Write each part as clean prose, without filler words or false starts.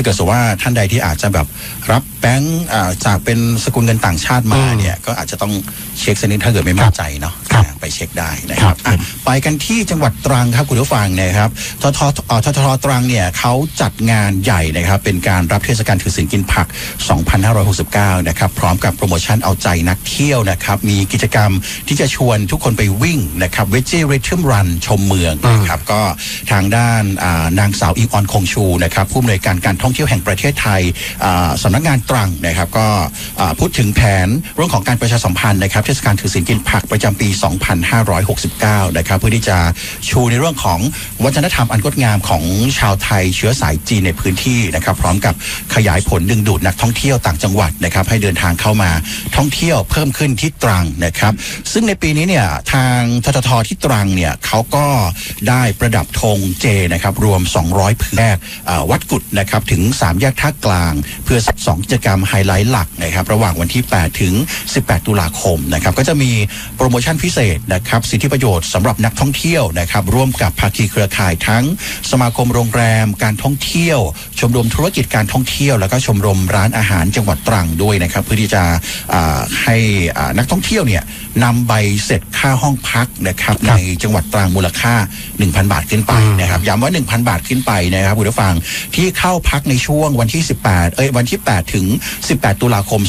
าเกิดสมมติว่าท่านใดที่อาจจะแบบรับแบงก์จากเป็นสกุลเงินต่างชาติมาเนี่ยก็อาจจะต้องเช็คสักนิดถ้าเกิดไม่มั่นใจเนาะไปเช็คได้นะครับไปกันที่จังหวัดตรังครับคุณผู้ฟังนะครับททตรังเนี่ยเขาจัดงานใหญ่นะครับเป็นการรับเทศกาลถือศีลกินผัก 2569 นะครับพร้อมกับโปรโมชั่นเอาใจนักเที่ยวนะครับมีกิจกรรมที่จะชวนทุกคนไปวิ่งนะครับเวจี้ริทึมรันชมเมืองนะครับก็ทางด้านนางสาวอิงออนคงชูนะครับผู้อำนวยการท่องเที่ยวแห่งประเทศไทยสำนักงานตรังนะครับก็พูดถึงแผนเรื่องของการประชาสัมพันธ์นะครับเทศกาลถือศีลกินผักประจำปี 2569 นะครับเพื่อที่จะชูในเรื่องของวัฒนธรรมอันงดงามของชาวไทยเชื้อสายจีนในพื้นที่นะครับพร้อมกับขยายผลดึงดูดนักท่องเที่ยวต่างจังหวัดนะครับให้เดินทางเข้ามาท่องเที่ยวเพิ่มขึ้นที่ตรังนะครับซึ่งในปีนี้เนี่ยทางททท.ที่ตรังเนี่ยเขาก็ได้ประดับธงเจนะครับรวม200แยกวัดกุดนะครับถึง3แยกท่ากลางเพื่อ2กิจกรรมไฮไลท์หลักนะครับระหว่างวันที่8ถึง18ตุลาคมนะครับก็จะมีโปรโมชั่นพิเศษนะครับสิทธิประโยชน์สำหรับนักท่องเที่ยวนะครับร่วมกับภาคีเครือข่ายทั้งสมาคมโรงแรมการท่องเที่ยวชมรมธุรกิจการท่องเที่ยวแล้วก็ชมรมร้านอาหารจังหวัดตรังด้วยนะครับเพื่อที่จะให้นักท่องเที่ยวเนี่ยนำใบเสร็จค่าห้องพักนะครับในจังหวัดตรังมูลค่า 1,000 บาทขึ้นไปนะครับย้ำว่า 1,000 บาทขึ้นไปนะครับคุณผู้ฟังที่เข้าพักในช่วงวันที่8ถึง18ตุลาคม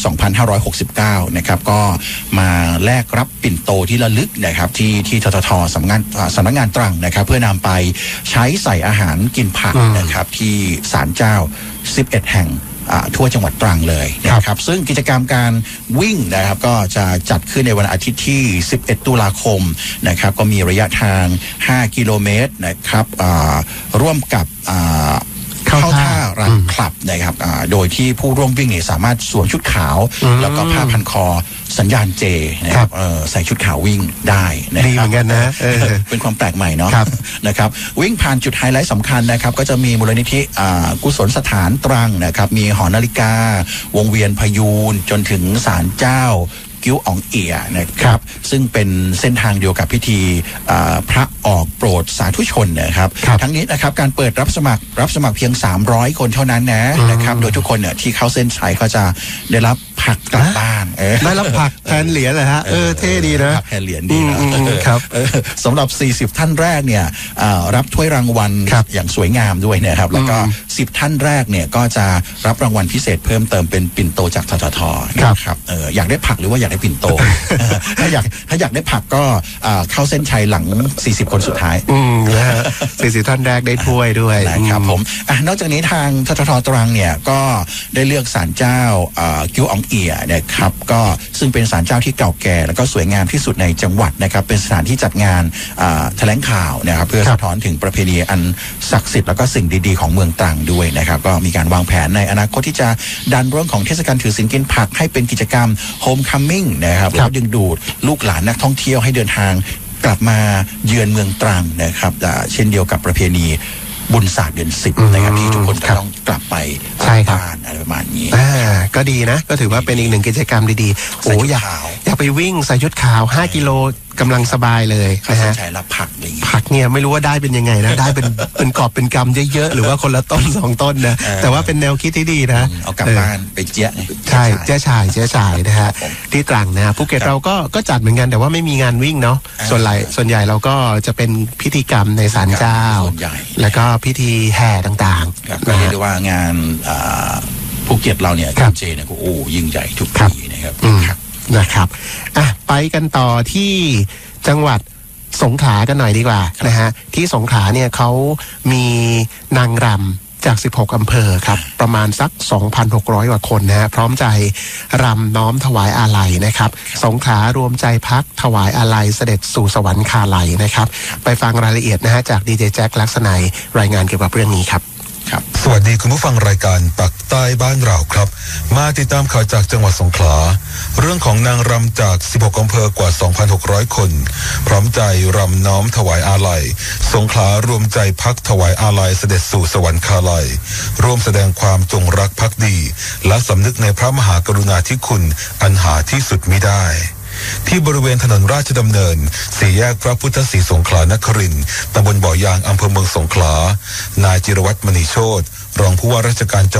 2569 นะครับก็มาแลกรับปิ่นโตที่ระลึกนะครับที่ททท.สำนักงานตรังนะครับเพื่อนำไปใช้ใส่อาหารกินผักนะครับที่ศาลเจ้า11แห่งทั่วจังหวัดตรังเลยนะครับซึ่งกิจกรรมการวิ่งนะครับก็จะจัดขึ้นในวันอาทิตย์ที่11ตุลาคมนะครับก็มีระยะทาง5กิโลเมตรนะครับร่วมกับเข้าท่ารันคลับนะครับโดยที่ผู้ร่วมวิ่งเนี่ยสามารถสวมชุดขาวแล้วก็ผ้าพันคอสัญญาณเจนะครับใส่ชุดขาววิ่งได้นะครับดีเหมือนกันนะเป็นความแปลกใหม่เนาะนะครับวิ่งผ่านจุดไฮไลท์สำคัญนะครับก็จะมีมูลนิธิกุศลสถานตรังนะครับมีหอนาฬิกาวงเวียนพยูนจนถึงศาลเจ้ากิ้วอ่องเอียนะครับซึ่งเป็นเส้นทางเดียวกับพิธีพระออกโปรดสาธุชนนะครับทั้งนี้นะครับการเปิดรับสมัครเพียง300คนเท่านั้นนะครับโดยทุกคนเนี่ยที่เข้าเส้นชัยก็จะได้รับผักกลับบ้านได้รับผักแทนเหรียญเลยฮะเท่ดีนะแทนเหรียญดีนะครับสำหรับ40ท่านแรกเนี่ยรับถ้วยรางวัลอย่างสวยงามด้วยนะครับแล้วก็10ท่านแรกเนี่ยก็จะรับรางวัลพิเศษเพิ่มเติมเป็นปิ่นโตจากททท.นะครับอยากได้ผักหรือว่าอยากได้ปิ่นโตถ้าอยากได้ผักก็เข้าเส้นชัยหลัง40คนสุดท้ายนะฮะ40ท่านแรกได้ถ้วยด้วยนะครับผมนอกจากนี้ทางททท.ตรังเนี่ยก็ได้เลือกศาลเจ้ากิ้วอ่องเอียนะครับก็ซึ่งเป็นศาลเจ้าที่เก่าแก่แล้วก็สวยงามที่สุดในจังหวัดนะครับเป็นสถานที่จัดงานแถลงข่าวนะครับเพื่อสะท้อนถึงประเพณีอันศักดิ์สิทธิ์แล้วก็สิ่งดีๆของเมืองตรังด้วยนะครับก็มีการวางแผนในอนาคตที่จะดันเรื่องของเทศกาลถือศีลกินผักให้เป็นกิจกรรมโฮมคัมมิ่งนะครับแล้วดึงดูดลูกหลานนักท่องเที่ยวให้เดินทางกลับมาเยือนเมืองตรังนะครับเช่นเดียวกับประเพณีบุญศาสตร์เดือน10นะครับที่ทุกคนต้องกลับไปบ้านอะไรประมาณนี้ก็ดีนะก็ถือว่าเป็นอีกหนึ่งกิจกรรมดีๆโอ้อยากไปวิ่งใส่ชุดขาว5 กิโลกำลังสบายเลยนะฮะใช่รับผักอะไรอย่างงี้ผักเนี่ยไม่รู้ว่าได้เป็นยังไงนะได้เป็นกอบเป็นกำเยอะๆหรือว่าคนละต้น2ต้นนะแต่ว่าเป็นแนวคิดที่ดีนะเอากลับบ้านไปเจ๊ะใช่เจ๊ฉายนะฮะที่ตรังนะภูเก็ตเราก็จัดเหมือนกันแต่ว่าไม่มีงานวิ่งเนาะส่วนใหญ่เราก็จะเป็นพิธีกรรมในศาลเจ้าแล้วก็พิธีแห่ต่างๆก็เรียกได้ว่างานภูเก็ตเราเนี่ยเจเนี่ยก็โอ้ยิ่งใหญ่ทุกปีนะครับไปกันต่อที่จังหวัดสงขลากันหน่อยดีกว่านะฮะที่สงขลาเนี่ยเขามีนางรำจาก16อำเภอครับประมาณสัก 2,600 กว่าคนนะฮะพร้อมใจรำน้อมถวายอาลัยนะครับสงขลารวมใจพักถวายอาลัยเสด็จสู่สวรรคาลัยนะครับไปฟังรายละเอียดนะฮะจากดีเจแจ็คลักษณัยรายงานเกี่ยวกับเรื่องนี้ครับสวัสดีคุณผู้ฟังรายการปักใต้บ้านเราครับมาติดตามข่าวจากจังหวัดสงขลาเรื่องของนางรำจาก16อำเภอกว่า 2,600 คนพร้อมใจรำน้อมถวายอาลัยสงขลารวมใจพักถวายอาลัยเสด็จสู่สวรรคาลัยร่วมแสดงความจงรักภักดีและสำนึกในพระมหากรุณาธิคุณอันหาที่สุดมิได้ที่บริเวณถนนราชดำเนินสี่แยกพระพุทธศรีสงขลานครินทร์ตำบลบ่อยางอำเภอเมืองสงขลานายจิรวัตรมณีโชติรองผู้ว่าราชการจังหวัด